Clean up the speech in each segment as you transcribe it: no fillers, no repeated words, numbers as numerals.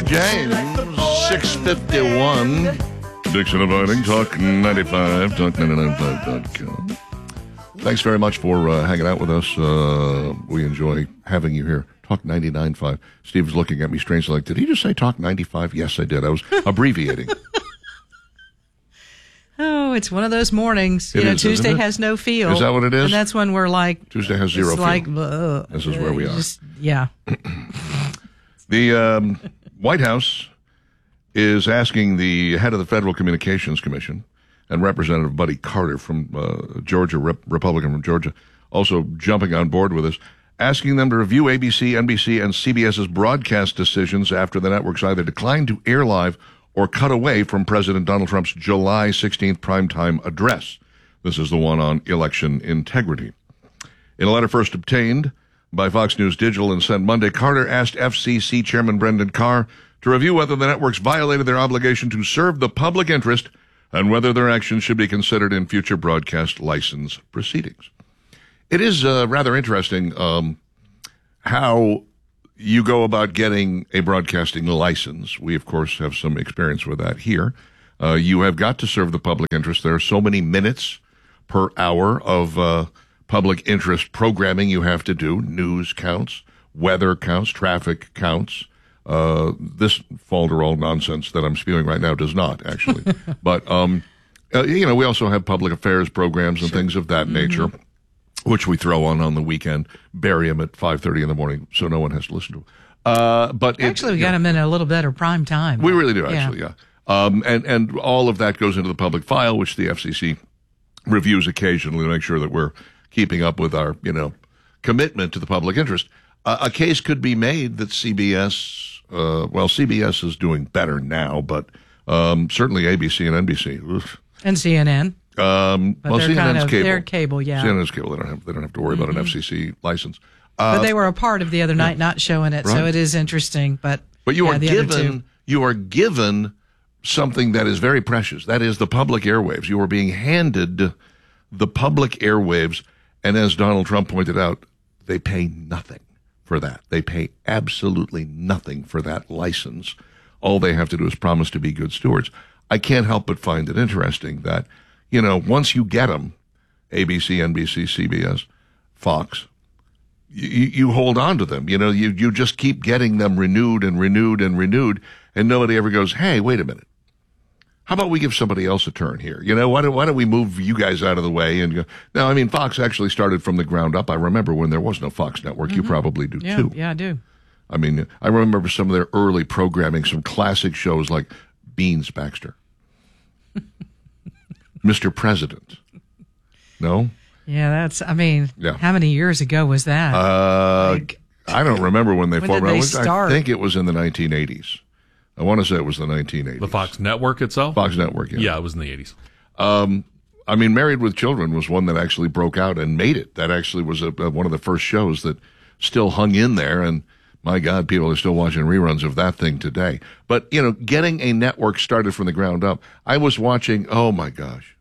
Rick James, 6:51. Dixon and Vining, Talk 95, Talk995.com. Thanks very much for hanging out with us. We enjoy having you here. Talk 99.5. Steve's looking at me strangely like, did he just say Talk 95? Yes, I did. I was abbreviating. Oh, it's one of those mornings. Tuesday has no feel. Is that what it is? And that's when we're like... Tuesday has zero feel. Like, this is where we are. Yeah. The White House is asking the head of the Federal Communications Commission and Representative Buddy Carter from Georgia, Republican from Georgia, also jumping on board with us, asking them to review ABC, NBC, and CBS's broadcast decisions after the networks either declined to air live or cut away from President Donald Trump's July 16th primetime address. This is the one on election integrity. In a letter first obtained by Fox News Digital and sent Monday, Carter asked FCC Chairman Brendan Carr to review whether the networks violated their obligation to serve the public interest and whether their actions should be considered in future broadcast license proceedings. It is rather interesting how you go about getting a broadcasting license. We, of course, have some experience with that here. You have got to serve the public interest. There are so many minutes per hour of public interest programming you have to do. News counts, weather counts, traffic counts. This falderall nonsense that I'm spewing right now does not, actually. But, we also have public affairs programs and things of that nature, which we throw on the weekend, bury them at 5:30 in the morning so no one has to listen to them. But actually, we got them in a little better prime time. We really do, actually, yeah. And all of that goes into the public file, which the FCC reviews occasionally to make sure that we're keeping up with our, commitment to the public interest. A case could be made that CBS is doing better now, but certainly ABC and NBC. Oof. And CNN. CNN's cable. They're cable, yeah. CNN's cable. They don't have to worry about an FCC license. But they were a part of the other night not showing it, right. So it is interesting. But you are given something that is very precious. That is the public airwaves. You are being handed the public airwaves, and as Donald Trump pointed out, they pay nothing for that. They pay absolutely nothing for that license. All they have to do is promise to be good stewards. I can't help but find it interesting that, once you get them, ABC, NBC, CBS, Fox, you hold on to them. You just keep getting them renewed and renewed and renewed, and nobody ever goes, hey, wait a minute. How about we give somebody else a turn here? Why don't we move you guys out of the way and go? Now, Fox actually started from the ground up. I remember when there was no Fox network. You probably do too. Yeah, I do. I remember some of their early programming, some classic shows like Beans Baxter, Mr. President. No? Yeah, how many years ago was that? I don't remember when they formed. Did they start? I think it was in the 1980s. I want to say it was the 1980s. The Fox Network itself? Fox Network, yeah. Yeah, it was in the 80s. Married with Children was one that actually broke out and made it. That actually was one of the first shows that still hung in there, and my God, people are still watching reruns of that thing today. But, getting a network started from the ground up, I was watching, oh my gosh,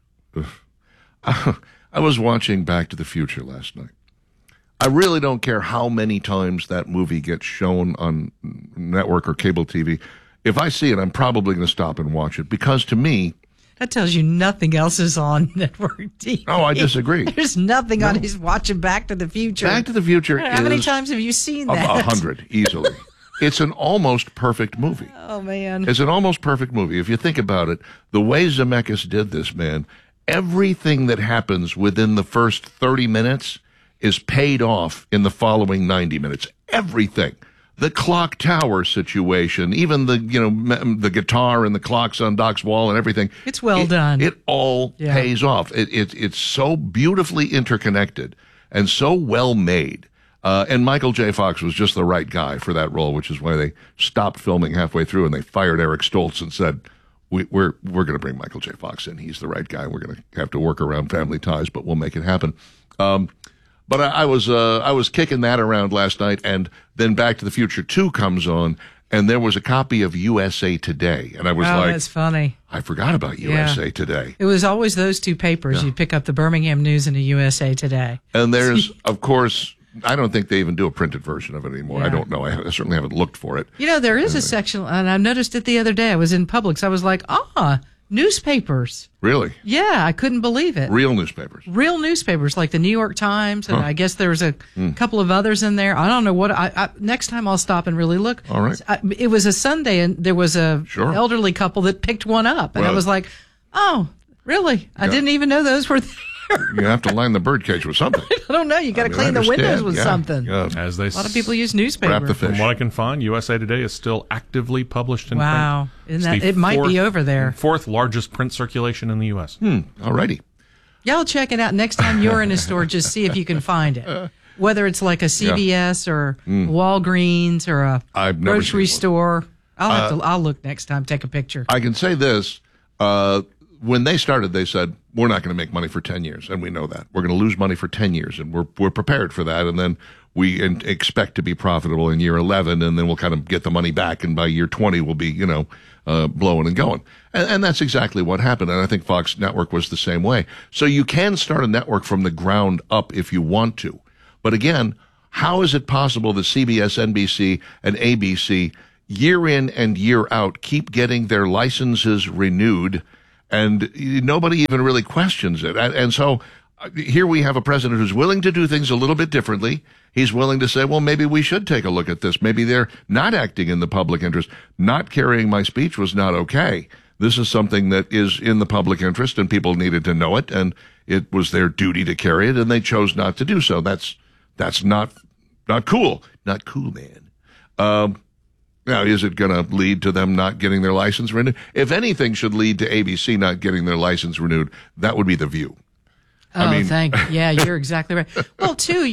I was watching Back to the Future last night. I really don't care how many times that movie gets shown on network or cable TV. If I see it, I'm probably going to stop and watch it because to me... That tells you nothing else is on network TV. Oh, I disagree. There's nothing on. He's watching Back to the Future. Back to the Future How many times have you seen that? 100, easily. It's an almost perfect movie. Oh, man. It's an almost perfect movie. If you think about it, the way Zemeckis did this, man, everything that happens within the first 30 minutes is paid off in the following 90 minutes. Everything. The clock tower situation, even the guitar and the clocks on Doc's wall and everything. It's well done. It all pays off. It's so beautifully interconnected and so well made. And Michael J. Fox was just the right guy for that role, which is why they stopped filming halfway through and they fired Eric Stoltz and said, we're going to bring Michael J. Fox in. He's the right guy. We're going to have to work around family ties, but we'll make it happen. But I was kicking that around last night, and then Back to the Future 2 comes on, and there was a copy of USA Today, and I was like, that's funny. I forgot about USA Today. It was always those two papers. You'd pick up the Birmingham News and the USA Today. And there's, of course, I don't think they even do a printed version of it anymore. Yeah. I don't know. I certainly haven't looked for it. There is a section, and I noticed it the other day. I was in Publix. I was like, newspapers. Really? Yeah, I couldn't believe it. Real newspapers. Real newspapers like the New York Times, and I guess there's a couple of others in there. I don't know what. Next time I'll stop and really look. All right. It was a Sunday, and there was a elderly couple that picked one up, and I was like, oh, really? I didn't even know those were there. You have to line the birdcage with something. I don't know. You got to clean the windows with something. Yeah. As they a lot of people use newspaper. Wrap the fish. From what I can find, USA Today is still actively published in wow. print. Isn't that, it might be over there. Fourth largest print circulation in the U.S. All righty. Y'all check it out. Next time you're in a store, just see if you can find it. Whether it's like a CVS or Walgreens or a grocery store. I'll look next time, take a picture. I can say this. When they started, they said, we're not going to make money for 10 years. And we know that. We're going to lose money for 10 years. And we're prepared for that. And then we expect to be profitable in year 11. And then we'll kind of get the money back. And by year 20, we'll be, blowing and going. And that's exactly what happened. And I think Fox Network was the same way. So you can start a network from the ground up if you want to. But again, how is it possible that CBS, NBC, and ABC, year in and year out, keep getting their licenses renewed? And nobody even really questions it. And so here we have a president who's willing to do things a little bit differently. He's willing to say, well, maybe we should take a look at this. Maybe they're not acting in the public interest. Not carrying my speech was not okay. This is something that is in the public interest, and people needed to know it, and it was their duty to carry it, and they chose not to do so. That's not cool. Not cool, man. Now, is it going to lead to them not getting their license renewed? If anything should lead to ABC not getting their license renewed, that would be The View. Thank you. Yeah, you're exactly right. Well, too,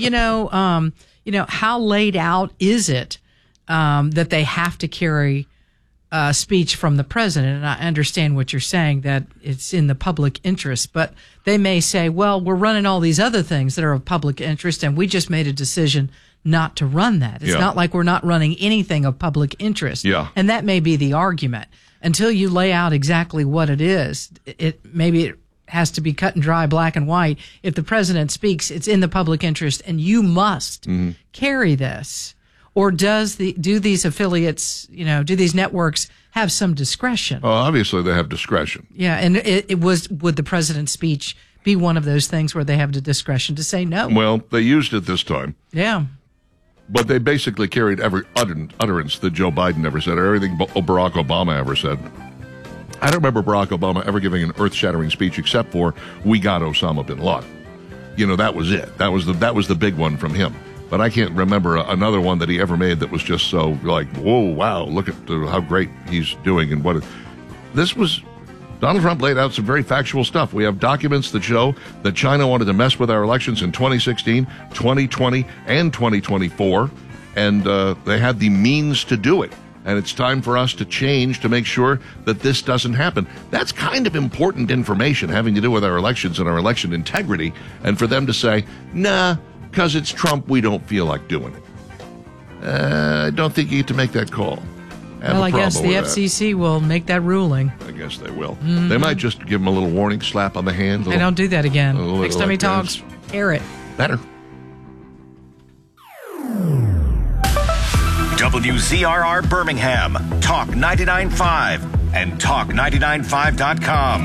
how laid out is it that they have to carry speech from the president? And I understand what you're saying, that it's in the public interest, but they may say, well, we're running all these other things that are of public interest, and we just made a decision not to run that. It's not like we're not running anything of public interest. Yeah. And that may be the argument. Until you lay out exactly what it is, it has to be cut and dry, black and white. If the president speaks, it's in the public interest, and you must carry this. Or do these affiliates, do these networks have some discretion? Oh, obviously they have discretion. Yeah, and would the president's speech be one of those things where they have the discretion to say no? Well, they used it this time. Yeah. But they basically carried every utterance that Joe Biden ever said, or everything Barack Obama ever said. I don't remember Barack Obama ever giving an earth-shattering speech except for, we got Osama bin Laden. That was it. That was the big one from him. But I can't remember another one that he ever made that was just so like, whoa, wow, look at how great he's doing and what. This was, Donald Trump laid out some very factual stuff. We have documents that show that China wanted to mess with our elections in 2016, 2020, and 2024, and they had the means to do it. And it's time for us to change to make sure that this doesn't happen. That's kind of important information having to do with our elections and our election integrity. And for them to say, nah, because it's Trump, we don't feel like doing it. I don't think you get to make that call. Well, I guess the FCC will make that ruling. I guess they will. Mm-hmm. They might just give him a little warning, slap on the hand. They don't do that again. Next time he talks, air it. Better. WZRR Birmingham, Talk 99.5 and Talk995.com.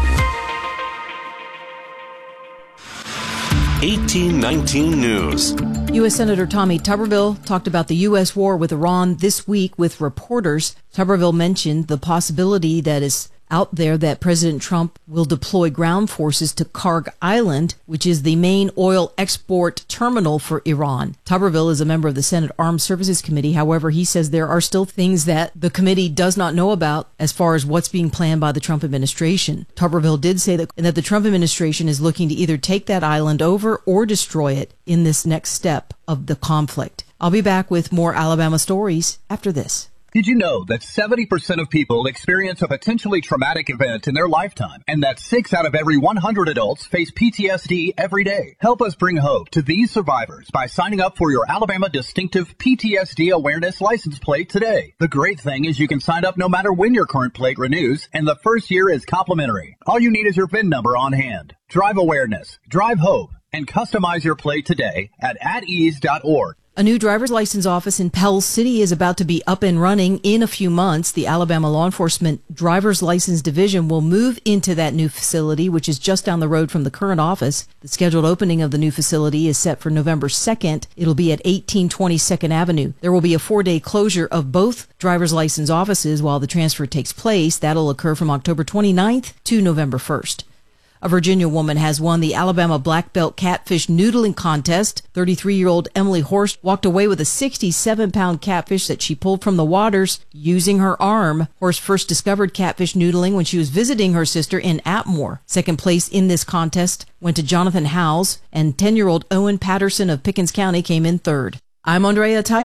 1819 News. U.S. Senator Tommy Tuberville talked about the U.S. war with Iran this week with reporters. Tuberville mentioned the possibility that is out there that President Trump will deploy ground forces to Karg Island, which is the main oil export terminal for Iran. Tuberville is a member of the Senate Armed Services Committee. However, he says there are still things that the committee does not know about as far as what's being planned by the Trump administration. Tuberville did say that the Trump administration is looking to either take that island over or destroy it in this next step of the conflict. I'll be back with more Alabama stories after this. Did you know that 70% of people experience a potentially traumatic event in their lifetime, and that 6 out of every 100 adults face PTSD every day? Help us bring hope to these survivors by signing up for your Alabama Distinctive PTSD Awareness license plate today. The great thing is you can sign up no matter when your current plate renews, and the first year is complimentary. All you need is your VIN number on hand. Drive awareness. Drive hope. and customize your plate today at atease.org. A new driver's license office in Pell City is about to be up and running in a few months. The Alabama Law Enforcement Driver's License Division will move into that new facility, which is just down the road from the current office. The scheduled opening of the new facility is set for November 2nd. It'll be at 1820 2nd Avenue. There will be a 4-day closure of both driver's license offices while the transfer takes place. That'll occur from October 29th to November 1st. A Virginia woman has won the Alabama Black Belt Catfish Noodling Contest. 33-year-old Emily Horst walked away with a 67-pound catfish that she pulled from the waters using her arm. Horst first discovered catfish noodling when she was visiting her sister in Atmore. Second place in this contest went to Jonathan Howes, and 10-year-old Owen Patterson of Pickens County came in third. I'm Andrea Ty.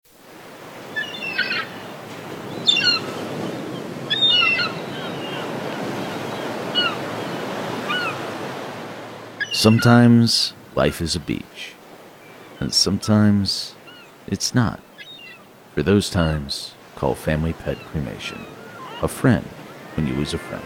Sometimes life is a beach, and sometimes it's not. For those times, call Family Pet Cremation. A friend when you lose a friend.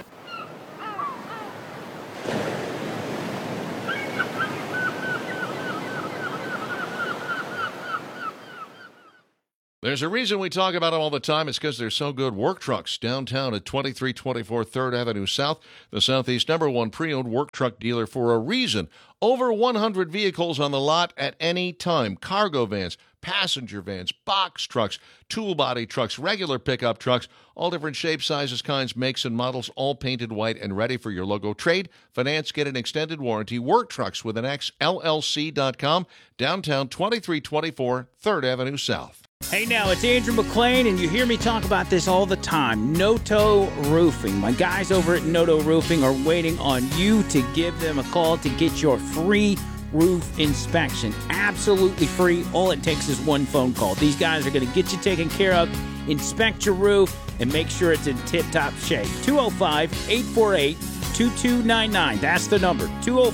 There's a reason we talk about them all the time. It's because they're so good. Work Trucks, downtown at 2324 3rd Avenue South, the Southeast #1 pre-owned work truck dealer for a reason. Over 100 vehicles on the lot at any time. Cargo vans, passenger vans, box trucks, tool body trucks, regular pickup trucks, all different shapes, sizes, kinds, makes, and models, all painted white and ready for your logo. Trade, finance, get an extended warranty. Work Trucks with an X, LLC.com, downtown 2324 3rd Avenue South. Hey now, it's Andrew McClain, and you hear me talk about this all the time. Noto Roofing. My guys over at Noto Roofing are waiting on you to give them a call to get your free roof inspection. Absolutely free. All it takes is one phone call. These guys are going to get you taken care of, inspect your roof, and make sure it's in tip-top shape. 205-848-2299. That's the number.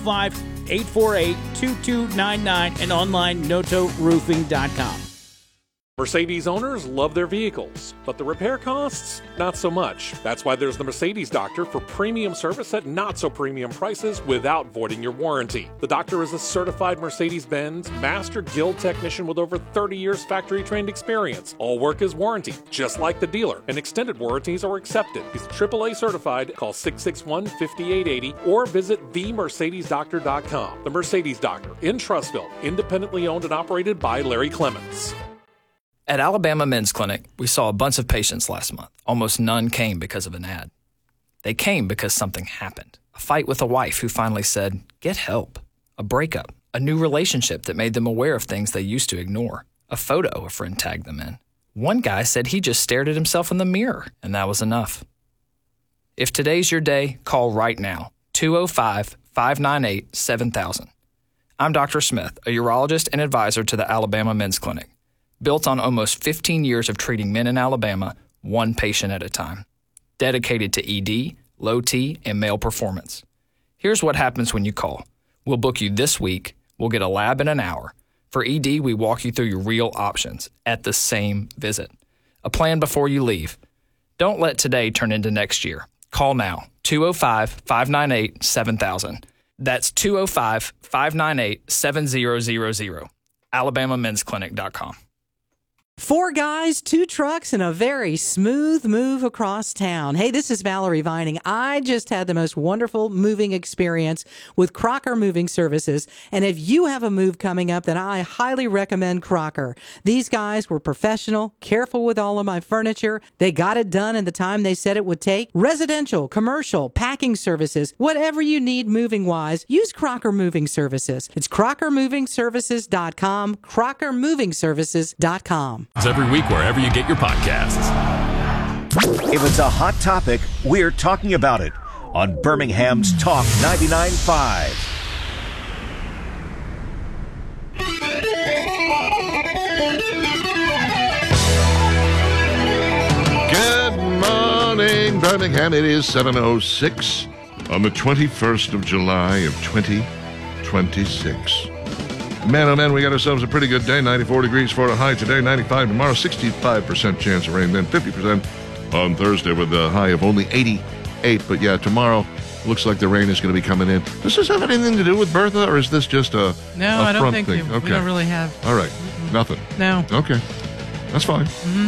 205-848-2299 and online notoroofing.com. Mercedes owners love their vehicles, but the repair costs, not so much. That's why there's the Mercedes Doctor for premium service at not-so-premium prices without voiding your warranty. The doctor is a certified Mercedes-Benz Master Guild technician with over 30 years factory-trained experience. All work is warranty, just like the dealer, and extended warranties are accepted. He's AAA certified. Call 661-5880 or visit themercedesdoctor.com. The Mercedes Doctor in Trussville, independently owned and operated by Larry Clements. At Alabama Men's Clinic, we saw a bunch of patients last month. Almost none came because of an ad. They came because something happened. A fight with a wife who finally said, get help. A breakup. A new relationship that made them aware of things they used to ignore. A photo a friend tagged them in. One guy said he just stared at himself in the mirror, and that was enough. If today's your day, call right now. 205-598-7000. I'm Dr. Smith, a urologist and advisor to the Alabama Men's Clinic. Built on almost 15 years of treating men in Alabama, one patient at a time. Dedicated to ED, low T, and male performance. Here's what happens when you call. We'll book you this week. We'll get a lab in an hour. For ED, we walk you through your real options at the same visit. A plan before you leave. Don't let today turn into next year. Call now. 205-598-7000. That's 205-598-7000. AlabamaMen'sClinic.com. 4 guys, 2 trucks, and a very smooth move across town. Hey, this is Valerie Vining. I just had the most wonderful moving experience with Crocker Moving Services. And if you have a move coming up, then I highly recommend Crocker. These guys were professional, careful with all of my furniture. They got it done in the time they said it would take. Residential, commercial, packing services, whatever you need moving-wise, use Crocker Moving Services. It's crockermovingservices.com, crockermovingservices.com. It's every week wherever you get your podcasts. If it's a hot topic, we're talking about it on Birmingham's Talk 99.5. Good morning, Birmingham. It is 7:06 on the 21st of July of 2026. Man, oh man, we got ourselves a pretty good day. 94 degrees for a high today, 95 tomorrow, 65% chance of rain, then 50% on Thursday with a high of only 88. But yeah, tomorrow Looks like the rain is going to be coming in. Does this have anything to do with Bertha, or is this just a No, I don't front think thing? we don't really have. All right. Nothing. No. Okay. That's fine.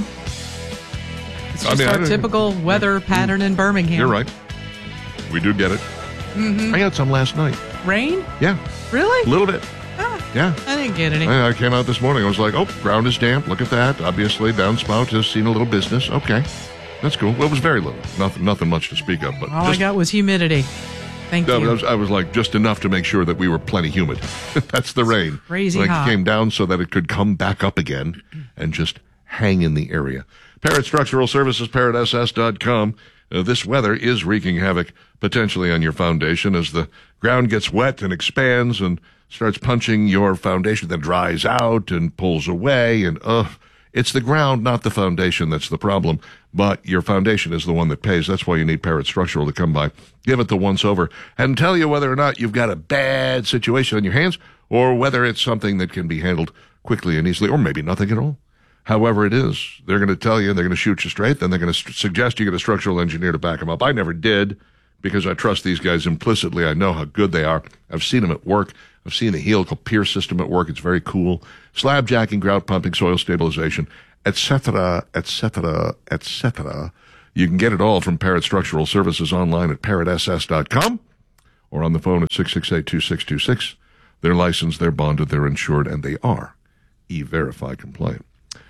It's just our typical weather pattern in Birmingham. You're right. We do get it. I got some last night. Rain? Yeah. Really? A little bit. Yeah. I didn't get any. I came out this morning. I was like, oh, ground is damp. Look at that. Obviously, downspout has seen a little business. Okay. That's cool. Well, it was very little. Nothing much to speak of. But all I got was humidity. Thank you. I was like, just enough to make sure that we were plenty humid. That's the rain. Crazy hot. It came down so that it could come back up again and just hang in the area. Parrott Structural Services, ParrottSS.com. This weather is wreaking havoc potentially on your foundation as the ground gets wet and expands and starts punching your foundation, then dries out and pulls away. And it's the ground, not the foundation, that's the problem. But your foundation is the one that pays. That's why you need Parrott Structural to come by, give it the once over, and tell you whether or not you've got a bad situation on your hands or whether it's something that can be handled quickly and easily, or maybe nothing at all. However it is, they're going to tell you, they're going to shoot you straight, then they're going to suggest you get a structural engineer to back them up. I never did because I trust these guys implicitly. I know how good they are. I've seen them at work. I've seen the helical pier system at work. It's very cool. Slab jacking, grout pumping, soil stabilization, etc., etc., etc. You can get it all from Parrott Structural Services online at ParrottSS.com or on the phone at 668-2626. They're licensed, they're bonded, they're insured, and they are E-Verify compliant.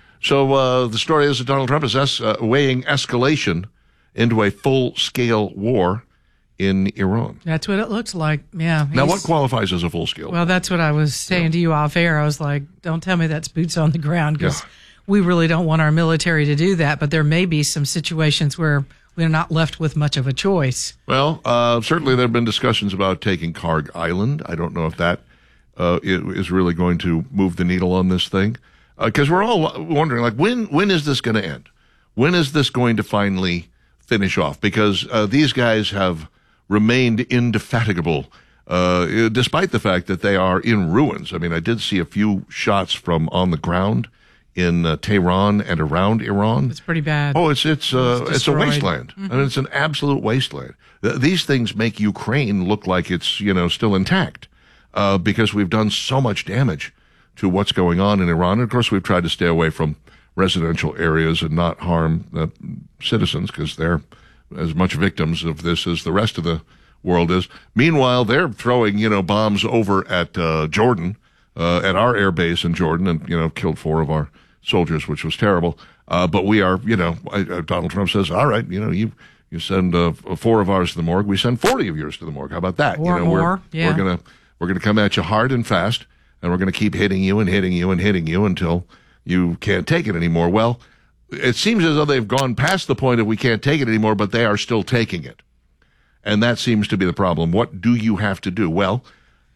So the story is that Donald Trump is weighing escalation into a full-scale war in Iran. That's what it looks like, yeah. Now, what qualifies as a full-scale war? Well, that's what I was saying to you off air. I was like, don't tell me that's boots on the ground because we really don't want our military to do that, but there may be some situations where we're not left with much of a choice. Well, certainly there have been discussions about taking Karg Island. I don't know if that is really going to move the needle on this thing. Because we're all wondering, like, when is this going to end? When is this going to finally finish off? Because these guys have remained indefatigable, despite the fact that they are in ruins. I mean, I did see a few shots from on the ground in Tehran and around Iran. It's pretty bad. Oh, it's a wasteland. Mm-hmm. I mean, it's an absolute wasteland. These things make Ukraine look like it's still intact because we've done so much damage to what's going on in Iran. And of course, we've tried to stay away from residential areas and not harm citizens because they're as much victims of this as the rest of the world is. Meanwhile, they're throwing, bombs over at Jordan, at our air base in Jordan, and, killed 4 of our soldiers, which was terrible. But we are, Donald Trump says, all right, you send 4 of ours to the morgue. We send 40 of yours to the morgue. How about that? Or more. We're going to come at you hard and fast. And we're going to keep hitting you and hitting you and hitting you until you can't take it anymore. Well, it seems as though they've gone past the point of we can't take it anymore, but they are still taking it. And that seems to be the problem. What do you have to do? Well,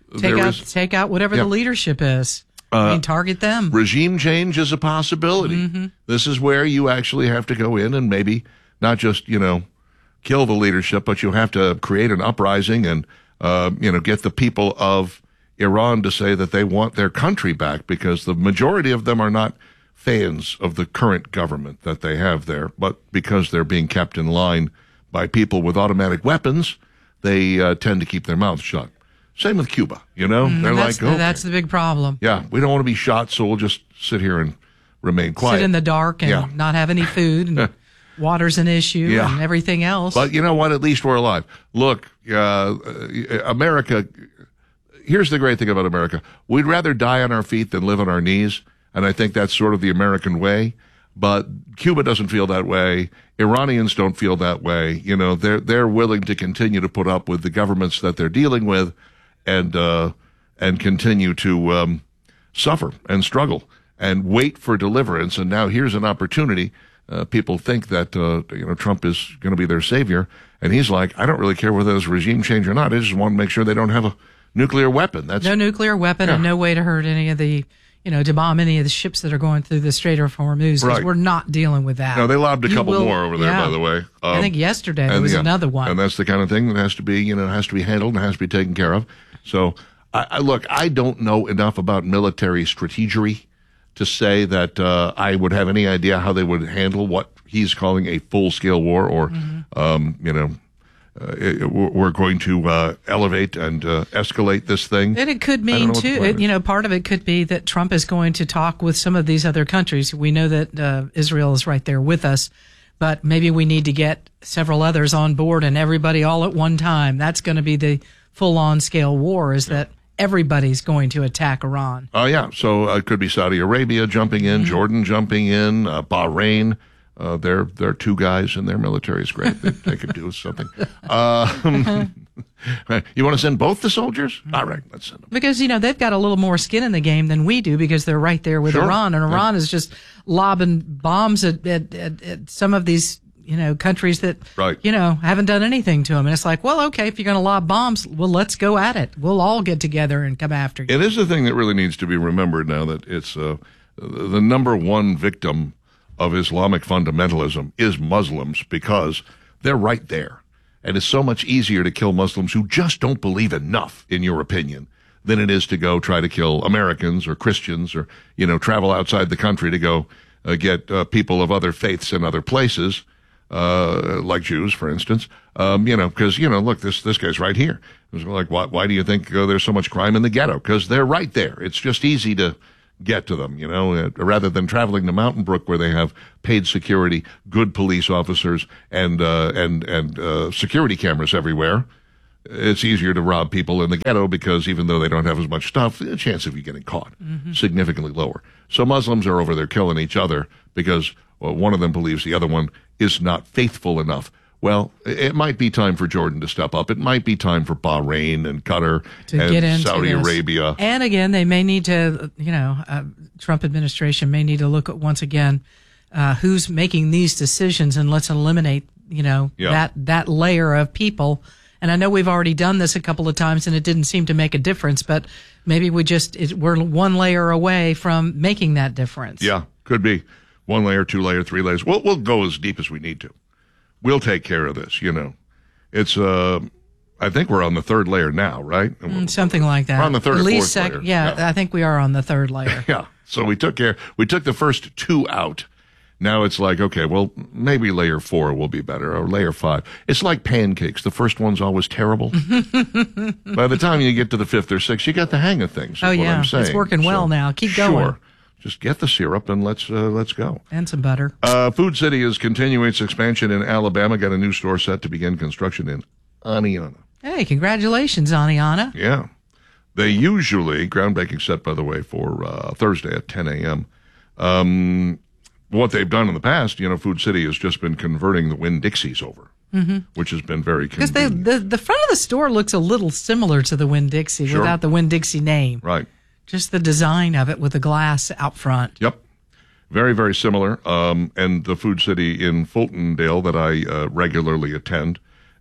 take out whatever the leadership is. Target them. Regime change is a possibility. Mm-hmm. This is where you actually have to go in and maybe not just, kill the leadership, but you have to create an uprising and, get the people of Iran to say that they want their country back because the majority of them are not fans of the current government that they have there, but because they're being kept in line by people with automatic weapons, they tend to keep their mouths shut. Same with Cuba, they're like, okay. That's the big problem. Yeah, we don't want to be shot, so we'll just sit here and remain quiet. Sit in the dark and not have any food, and water's an issue and everything else. But you know what? At least we're alive. Look, America... Here's the great thing about America. We'd rather die on our feet than live on our knees, and I think that's sort of the American way. But Cuba doesn't feel that way. Iranians don't feel that way. They're willing to continue to put up with the governments that they're dealing with and continue to suffer and struggle and wait for deliverance. And now here's an opportunity. People think that Trump is going to be their savior, and he's like, I don't really care whether there's regime change or not. I just want to make sure they don't have a nuclear weapon. That's no nuclear weapon and no way to hurt any of the, to bomb any of the ships that are going through the Strait of Hormuz because we're not dealing with that. No, they lobbed a couple more over there, by the way. I think yesterday there was another one. And that's the kind of thing that has to be, has to be handled and has to be taken care of. So, I don't know enough about military strategy to say that I would have any idea how they would handle what he's calling a full-scale war or, we're going to elevate and escalate this thing. And it could mean, too, part of it could be that Trump is going to talk with some of these other countries. We know that Israel is right there with us, but maybe we need to get several others on board and everybody all at one time. That's going to be the full-on scale war, is that everybody's going to attack Iran. Oh, yeah. So it could be Saudi Arabia jumping in, Jordan jumping in, Bahrain. They're two guys, and their military is great. They could do something. You want to send both the soldiers? All right, let's send them. Because, they've got a little more skin in the game than we do because they're right there with Iran. And Iran is just lobbing bombs at some of these, countries that, haven't done anything to them. And it's like, well, okay, if you're going to lob bombs, well, let's go at it. We'll all get together and come after you. It is the thing that really needs to be remembered now that it's the number one victim of Islamic fundamentalism is Muslims, because they're right there. And it's so much easier to kill Muslims who just don't believe enough, in your opinion, than it is to go try to kill Americans or Christians or, travel outside the country to go get people of other faiths in other places, like Jews, for instance, because, look, this guy's right here. It was like, why do you think there's so much crime in the ghetto? Because they're right there. It's just easy to get to them, rather than traveling to Mountain Brook where they have paid security, good police officers, and security cameras everywhere. It's easier to rob people in the ghetto because even though they don't have as much stuff, the chance of you getting caught significantly lower. So Muslims are over there killing each other because one of them believes the other one is not faithful enough. Well, it might be time for Jordan to step up. It might be time for Bahrain and Qatar and Saudi Arabia. And again, they may need to, Trump administration may need to look at once again who's making these decisions, and let's eliminate, that layer of people. And I know we've already done this a couple of times and it didn't seem to make a difference, but maybe we're one layer away from making that difference. Yeah, could be. 1 layer, 2 layer, 3 layers. We'll go as deep as we need to. We'll take care of this, It's, I think we're on the 3rd layer now, right? Something like that. We're on the 3rd or 4th layer. Yeah, I think we are on the 3rd layer. Yeah. So we took the first 2 out. Now it's like, okay, well, maybe layer 4 will be better, or layer 5. It's like pancakes. The first one's always terrible. By the time you get to the 5th or 6th, you got the hang of things. Oh, yeah. What I'm saying. It's working well now. Keep going. Sure. Just get the syrup and let's go. And some butter. Food City is continuing its expansion in Alabama. Got a new store set to begin construction in Aniana. Hey, congratulations, Aniana. Yeah. They usually, groundbreaking set, by the way, for Thursday at 10 a.m. What they've done in the past, Food City has just been converting the Winn-Dixies over, which has been very convenient. Because the front of the store looks a little similar to the Winn-Dixie without the Winn-Dixie name. Right. Just the design of it with the glass out front. Yep. Very, very similar. And the Food City in Fultondale that I regularly attend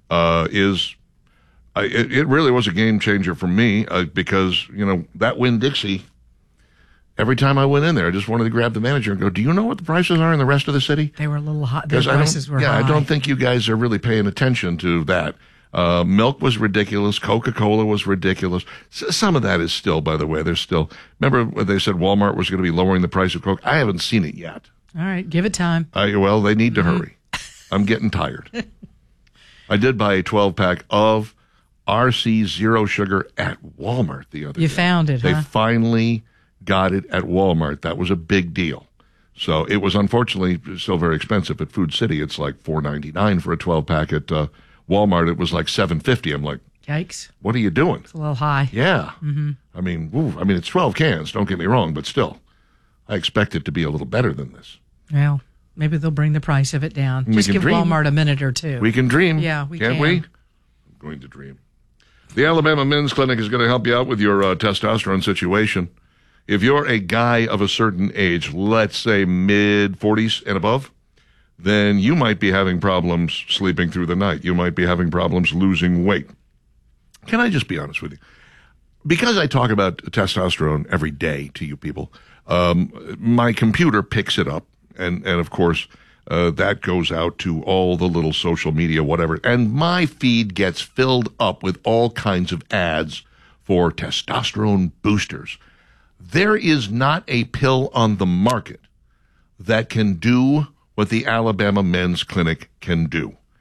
it really was a game changer for me because, that Winn-Dixie, every time I went in there, I just wanted to grab the manager and go, do you know what the prices are in the rest of the city? They were a little hot. Their prices were high. I don't think you guys are really paying attention to that. Milk was ridiculous. Coca-Cola was ridiculous. Some of that is still, by the way, remember when they said Walmart was going to be lowering the price of Coke? I haven't seen it yet. All right, give it time. Well, they need to hurry. I'm getting tired. I did buy a 12-pack of RC Zero Sugar at Walmart the other day. You found it, They finally got it at Walmart. That was a big deal. So it was unfortunately still very expensive at Food City. It's like $4.99 for a 12-pack at Walmart. It was like $7.50. I'm like, yikes! What are you doing? It's a little high. Yeah. I mean, it's 12 cans. Don't get me wrong, but still, I expect it to be a little better than this. Well, maybe they'll bring the price of it down. Just give Walmart a minute or two. We can dream. Yeah, we can. Can't we? I'm going to dream. The Alabama Men's Clinic is going to help you out with your testosterone situation. If you're a guy of a certain age, let's say mid-40s and above, then you might be having problems sleeping through the night. You might be having problems losing weight. Can I just be honest with you? Because I talk about testosterone every day to you people, my computer picks it up, and of course, that goes out to all the little social media, whatever, and my feed gets filled up with all kinds of ads for testosterone boosters. There is not a pill on the market that can do what the Alabama Men's Clinic can do.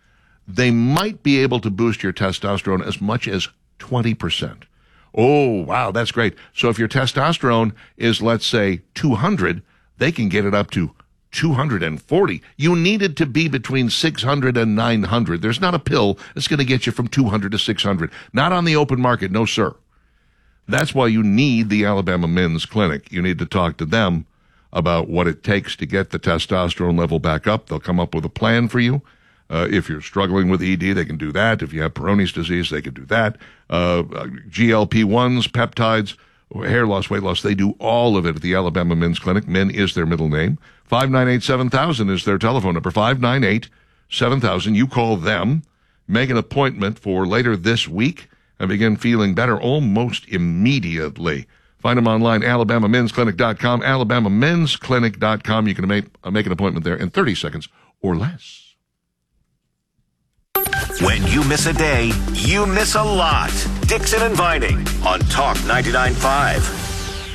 they might be able to boost your testosterone as much as 20%. Oh, wow, that's great. So if your testosterone is, let's say, 200, they can get it up to 240. You need it to be between 600 and 900. There's not a pill that's going to get you from 200 to 600. Not on the open market, no sir. That's why you need the Alabama Men's Clinic. You need to talk to them about what it takes to get the testosterone level back up. They'll come up with a plan for you. If you're struggling with ED, they can do that. If you have Peyronie's disease, they can do that. GLP-1s, peptides, hair loss, weight loss, they do all of it at the Alabama Men's Clinic. Men is their middle name. 598-7000 is their telephone number. 598-7000. You call them, make an appointment for later this week, and begin feeling better almost immediately. Find them online, alabamamensclinic.com, alabamamensclinic.com. You can make an appointment there in 30 seconds or less. When you miss a day, you miss a lot. Dixon and Vining on Talk 99.5.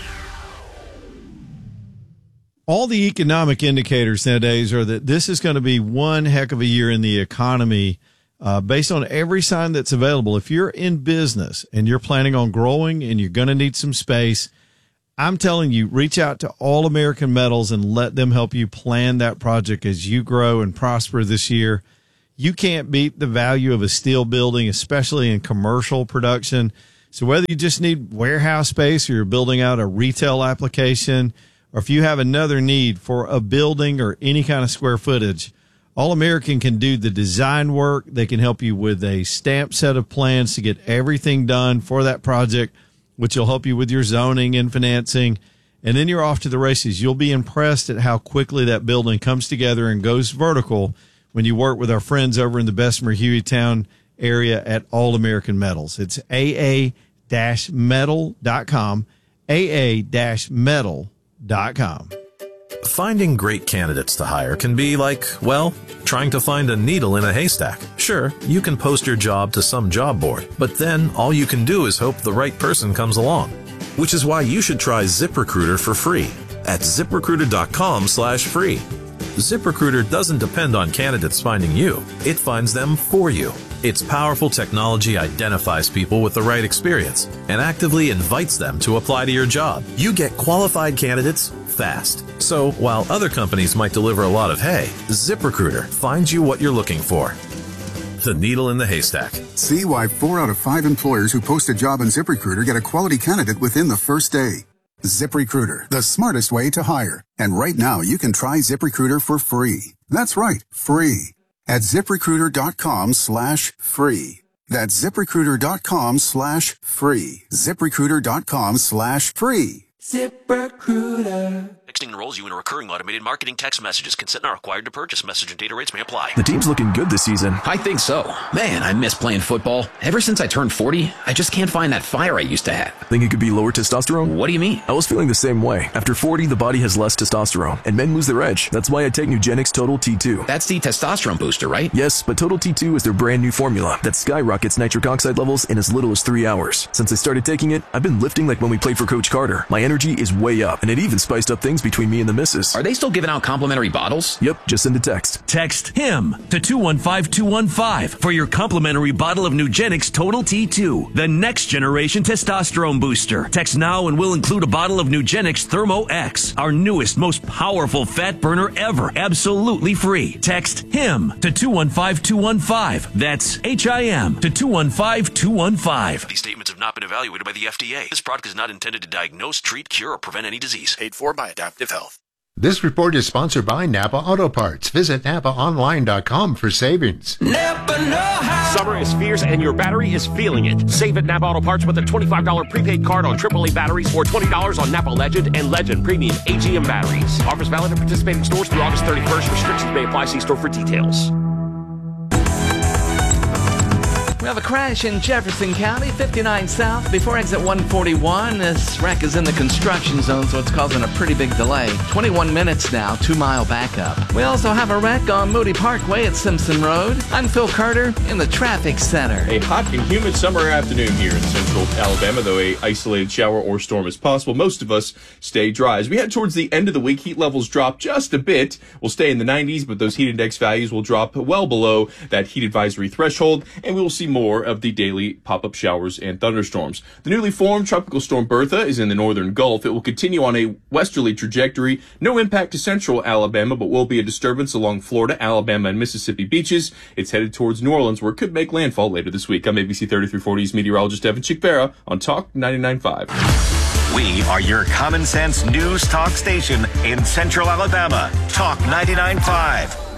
All the economic indicators nowadays are that this is going to be one heck of a year in the economy based on every sign that's available. If you're in business and you're planning on growing and you're going to need some space, I'm telling you, reach out to All American Metals and let them help you plan that project as you grow and prosper this year. You can't beat the value of a steel building, especially in commercial production. So whether you just need warehouse space or you're building out a retail application, or if you have another need for a building or any kind of square footage, All American can do the design work. They can help you with a stamped set of plans to get everything done for that project, which will help you with your zoning and financing. And then you're off to the races. You'll be impressed at how quickly that building comes together and goes vertical when you work with our friends over in the Bessemer Hueytown area at All American Metals. It's aa-metal.com, aa-metal.com. Finding great candidates to hire can be like, well, trying to find a needle in a haystack. Sure, you can post your job to some job board, but then all you can do is hope the right person comes along. Which is why you should try ZipRecruiter for free at ZipRecruiter.com/free. ZipRecruiter doesn't depend on candidates finding you. It finds them for you. Its powerful technology identifies people with the right experience and actively invites them to apply to your job. You get qualified candidates fast. So while other companies might deliver a lot of hay, ZipRecruiter finds you what you're looking for. The needle in the haystack. See why 4 out of 5 employers who post a job on ZipRecruiter get a quality candidate within the first day. ZipRecruiter, the smartest way to hire. And right now, you can try ZipRecruiter for free. That's right, free. At ZipRecruiter.com/free. That's ZipRecruiter.com/free. ZipRecruiter.com/free. ZipRecruiter. Texting enrolls you in recurring automated marketing text messages. Consent not required to purchase. Message and data rates may apply. The team's looking good this season. I think so. Man, I miss playing football. Ever since I turned 40, I just can't find that fire I used to have. Think it could be lower testosterone? What do you mean? I was feeling the same way. After 40, the body has less testosterone, and men lose their edge. That's why I take Nugenix Total T2. That's the testosterone booster, right? Yes, but Total T2 is their brand new formula that skyrockets nitric oxide levels in as little as 3 hours. Since I started taking it, I've been lifting like when we played for Coach Carter. My energy is way up, and it even spiced up things between me and the missus. Are they still giving out complimentary bottles? Yep, just send a text. Text HIM to 215-215 for your complimentary bottle of Nugenix Total T2, the next generation testosterone booster. Text now and we'll include a bottle of Nugenix Thermo X, our newest, most powerful fat burner ever, absolutely free. Text HIM to 215-215. That's HIM to 215-215. These statements have not been evaluated by the FDA. This product is not intended to diagnose, treat, cure, or prevent any disease. Paid for by Adaptive Health. This report is sponsored by Napa Auto Parts. Visit NapaOnline.com for savings. Napa know-how. Summer is fierce and your battery is feeling it. Save at Napa Auto Parts with a $25 prepaid card on AAA batteries or $20 on Napa Legend and Legend Premium AGM batteries. Offers valid at participating stores through August 31st. Restrictions may apply. See store for details. We have a crash in Jefferson County, 59 South, before exit 141. This wreck is in the construction zone, so it's causing a pretty big delay. 21 minutes now, 2-mile backup. We also have a wreck on Moody Parkway at Simpson Road. I'm Phil Carter in the traffic center. A hot and humid summer afternoon here in central Alabama, though a isolated shower or storm is possible. Most of us stay dry. As we head towards the end of the week, heat levels drop just a bit. We'll stay in the 90s, but those heat index values will drop well below that heat advisory threshold, and we will see more of the daily pop-up showers and thunderstorms. The newly formed Tropical Storm Bertha is in the northern Gulf. It will continue on a westerly trajectory. No impact to central Alabama, but will be a disturbance along Florida, Alabama, and Mississippi beaches. It's headed towards New Orleans, where it could make landfall later this week. I'm ABC 3340's meteorologist Evan Chickbera on Talk 99.5. We are your common sense news talk station in central Alabama. Talk 99.5.